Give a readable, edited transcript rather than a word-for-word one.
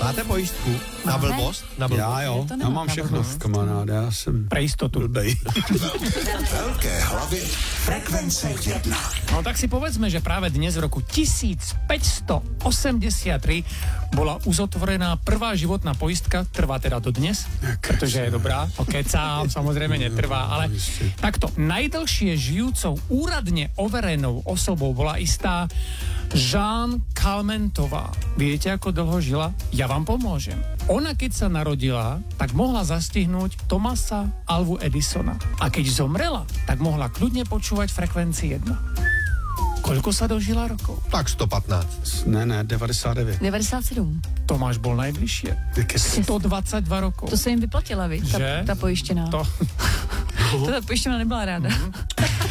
Máte pojistku na blbost? Na blbost? Já jo, já mám všechno, kamaráde, já jsem Pre istotu. blbej. Veľké hlavy, frekvence 1. No tak si povedzme, že práve dnes v roku 1583 bola uzatvorená prvá životná poistka, trvá teda do dnes, pretože je dobrá, sám samozrejme netrvá, ale takto, najdlhšie žijúcou úradne overenou osobou bola istá Jeanne Calmentová. Viete, ako dlho žila? Ja vám pomôžem. Ona, keď sa narodila, tak mohla zastihnúť Thomasa Alvu Edisona. A keď zomrela, tak mohla kľudne počúvať frekvencii 1. Koľko sa dožila rokov? Tak 115. Ne, 99. 97. Tomáš bol najbližšie. 122 rokov. To se jim vyplatila, viď? Že? Ta pojištěná. To. Ta pojištěná nebyla ráda.